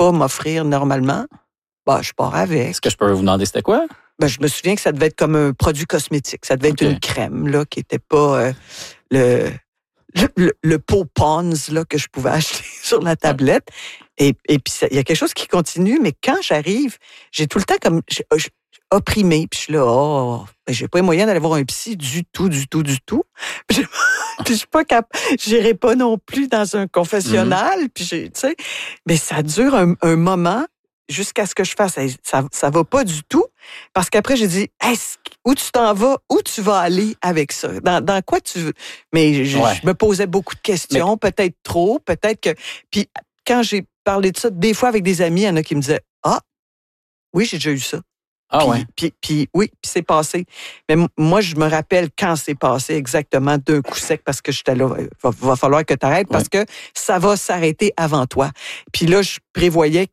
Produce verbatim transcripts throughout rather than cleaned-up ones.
pas m'offrir normalement, bah, je pars avec. Est-ce que je peux vous demander c'était quoi? Ben, je me souviens que ça devait être comme un produit cosmétique. Ça devait être okay. une crème, là, qui était pas euh, le, le, le, le pot Pond's, là, que je pouvais acheter sur la tablette. Et, et puis, il y a quelque chose qui continue, mais quand j'arrive, j'ai tout le temps comme, j'ai, j'ai opprimé, puis je suis là, oh, ben, j'ai pas les moyens d'aller voir un psy du tout, du tout, du tout. Puis je suis pas capable, j'irai pas non plus dans un confessionnal, mm-hmm. puis j'ai, tu sais, mais ça dure un, un moment jusqu'à ce que je fasse, ça, ça va pas du tout, parce qu'après, j'ai dit, hey, où tu t'en vas, où tu vas aller avec ça, dans, dans quoi tu veux. Mais je, ouais. je me posais beaucoup de questions, mais... peut-être trop, peut-être que... Puis quand j'ai parlé de ça, des fois avec des amis, il y en a qui me disaient, ah, oui, j'ai déjà eu ça. Ah puis, ouais. Puis, puis oui, puis c'est passé. Mais m- moi, je me rappelle quand c'est passé exactement d'un coup sec, parce que j'étais là, va, va falloir que tu arrêtes, ouais. parce que ça va s'arrêter avant toi. Puis là, je prévoyais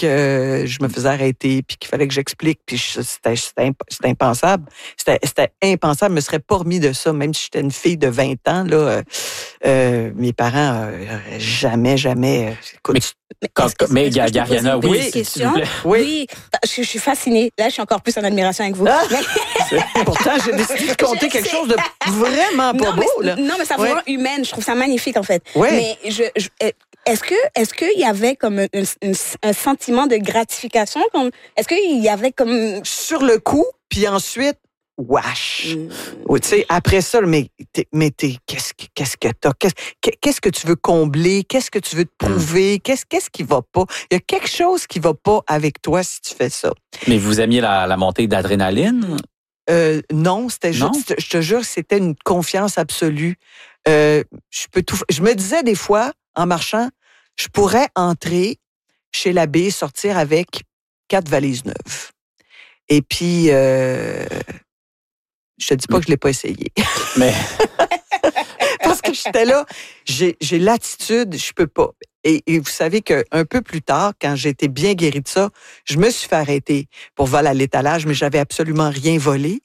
que je me faisais arrêter, puis qu'il fallait que j'explique, puis je, c'était, c'était, c'était impensable. C'était, c'était impensable, je me serais pas remis de ça, même si j'étais une fille de vingt ans, là, euh, euh, mes parents, euh, jamais, jamais... Écoute, mais mais, quand, mais Gariana, oui, oui, question? Oui. oui. Je, je suis fascinée. Là, je suis encore plus en admiration avec vous. Ah! Mais... Pourtant, j'ai décidé de compter quelque chose de vraiment pas non, beau, mais, là. Non, mais ça ouais. vraiment humaine. Je trouve ça magnifique, en fait. Oui. Mais je... je Est-ce que est-ce qu'il y avait comme un, un, un sentiment de gratification, comme est-ce qu'il y avait comme sur le coup, puis ensuite wesh. Mm. Oui, tu sais, après ça, mais t'es, mais t'es qu'est-ce que qu'est-ce que t'as, qu'est-ce, qu'est-ce que tu veux combler, qu'est-ce que tu veux te prouver, mm. qu'est-ce qu'est-ce qui va pas. Il y a quelque chose qui va pas avec toi si tu fais ça. Mais vous aimiez la, la montée d'adrénaline? Euh, non, c'était non? juste, je te jure, c'était une confiance absolue. Euh, je peux tout, je me disais des fois en marchant, je pourrais entrer chez l'abbé, sortir avec quatre valises neuves. Et puis, euh, je te dis pas que je l'ai pas essayé. Mais parce que j'étais là, j'ai, j'ai l'attitude, je peux pas. Et, et vous savez qu'un peu plus tard, quand j'ai été bien guérie de ça, je me suis fait arrêter pour vol à l'étalage, mais j'avais absolument rien volé.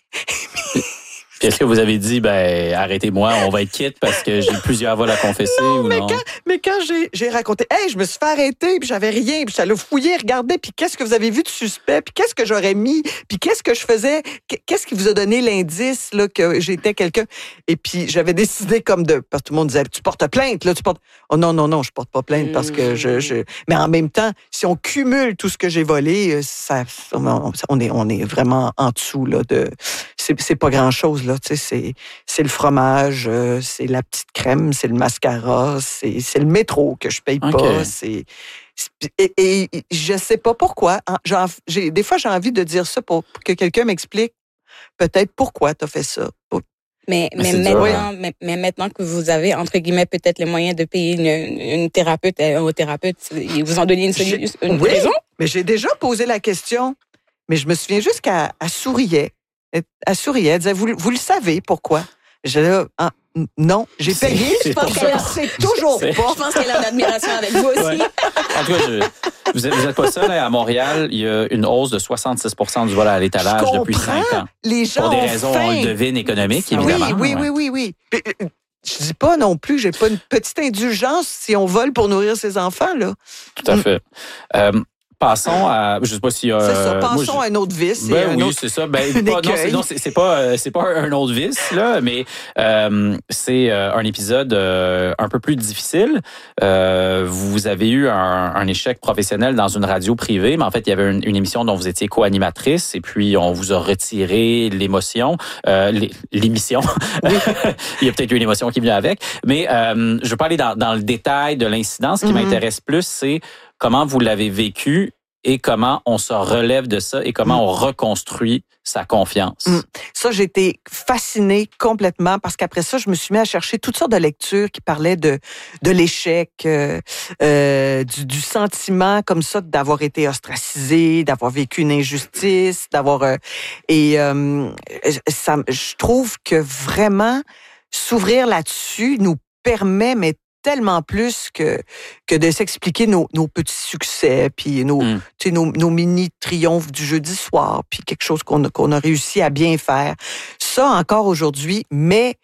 Puis est-ce que vous avez dit, ben, arrêtez-moi, on va être quitte parce que j'ai plusieurs vols à confesser non, ou mais non? Quand, mais quand j'ai, j'ai raconté, hey, je me suis fait arrêter, puis j'avais rien, puis j'allais fouiller, regarder, puis qu'est-ce que vous avez vu de suspect, puis qu'est-ce que j'aurais mis, puis qu'est-ce que je faisais, qu'est-ce qui vous a donné l'indice, là, que j'étais quelqu'un. Et puis j'avais décidé comme de, parce que tout le monde disait, tu portes plainte, là, tu portes. Oh non, non, non, je porte pas plainte parce que je, je. Mais en même temps, si on cumule tout ce que j'ai volé, ça, on est, on est vraiment en dessous, là, de. C'est, c'est pas grand-chose, là, tu sais, c'est, c'est le fromage, euh, c'est la petite crème, c'est le mascara, c'est, c'est le métro que je paye pas, okay. c'est... Et, et, et je sais pas pourquoi, hein, j'ai, des fois j'ai envie de dire ça pour, pour que quelqu'un m'explique peut-être pourquoi t'as fait ça. Mais, mais, mais, maintenant, mais, mais maintenant que vous avez, entre guillemets, peut-être les moyens de payer une, une thérapeute, un thérapeute, ils vous ont donné une, solution, une oui, raison? Mais j'ai déjà posé la question, mais je me souviens juste qu'elle souriait. Elle souriait, elle disait, vous, vous le savez pourquoi? J'ai dit, ah, non, j'ai payé, je pense qu'elle sait toujours c'est... pas. Je pense qu'elle a une admiration avec vous aussi. Ouais. En tout cas, je, vous n'êtes vous êtes pas seul, hein, à Montréal, il y a une hausse de soixante-six pour cent du vol à l'étalage depuis cinq ans. Les gens pour des raisons, faim. on le devine, économiques, évidemment. Oui, oui, oui, oui, oui. Je dis pas non plus, j'ai pas une petite indulgence si on vole pour nourrir ses enfants, là. Tout à fait. Euh, Passons à, je sais pas si. Euh, c'est ça. Passons moi, je, à un autre vice. Ben un oui, autre, c'est ça. Ben pas, non, c'est, non, c'est, c'est pas, c'est pas un autre vice là, mais euh, c'est un épisode euh, un peu plus difficile. Euh, vous avez eu un, un échec professionnel dans une radio privée, mais en fait, il y avait une, une émission dont vous étiez co-animatrice, et puis on vous a retiré l'émotion, euh, l'émission. Oui. Il y a peut-être eu une émotion qui vient avec, mais euh, je veux pas aller dans, dans le détail de l'incident. Ce qui mm-hmm. m'intéresse plus, c'est comment vous l'avez vécu et comment on se relève de ça et comment mmh. on reconstruit sa confiance. Mmh. Ça, j'ai été fascinée complètement parce qu'après ça, je me suis mis à chercher toutes sortes de lectures qui parlaient de de l'échec, euh, euh, du, du sentiment comme ça d'avoir été ostracisé, d'avoir vécu une injustice, d'avoir... Euh, et euh, ça, je trouve que vraiment, s'ouvrir là-dessus nous permet, mais tellement plus que que de s'expliquer nos, nos petits succès, puis nos, mm. tu sais, nos, nos mini triomphes du jeudi soir, puis quelque chose qu'on a, qu'on a réussi à bien faire. Ça, encore aujourd'hui, mais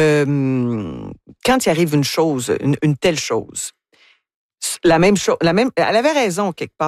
euh, quand il arrive une chose, une, une telle chose, la même chose, la même, elle avait raison quelque part.